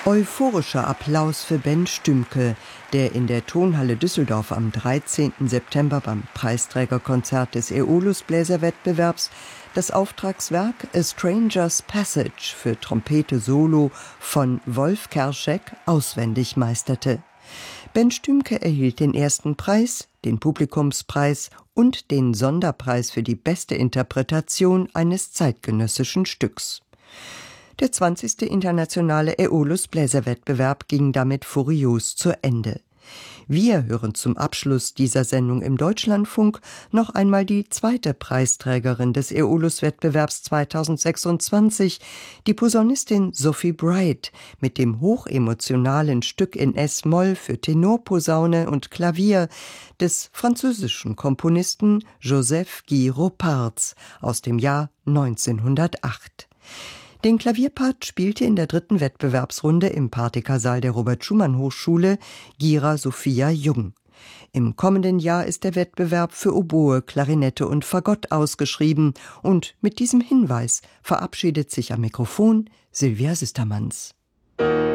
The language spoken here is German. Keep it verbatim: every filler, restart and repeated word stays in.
Euphorischer Applaus für Ben Stümke, der in der Tonhalle Düsseldorf am dreizehnten September beim Preisträgerkonzert des Äolus-Bläserwettbewerbs das Auftragswerk A Stranger's Passage für Trompete Solo von Wolf Kerschek auswendig meisterte. Ben Stümke erhielt den ersten Preis, den Publikumspreis und den Sonderpreis für die beste Interpretation eines zeitgenössischen Stücks. Der zwanzigste internationale Äolus-Bläserwettbewerb ging damit furios zu Ende. Wir hören zum Abschluss dieser Sendung im Deutschlandfunk noch einmal die zweite Preisträgerin des Äolus-Wettbewerbs zweitausendsechsundzwanzig, die Posaunistin Sophie Bright, mit dem hochemotionalen Stück in Es-Moll für Tenorposaune und Klavier des französischen Komponisten Joseph Guy Roparts aus dem Jahr neunzehnhundertacht. Den Klavierpart spielte in der dritten Wettbewerbsrunde im Partykersaal der Robert-Schumann-Hochschule Gira Sophia Jung. Im kommenden Jahr ist der Wettbewerb für Oboe, Klarinette und Fagott ausgeschrieben und mit diesem Hinweis verabschiedet sich am Mikrofon Sylvia Sistermanns.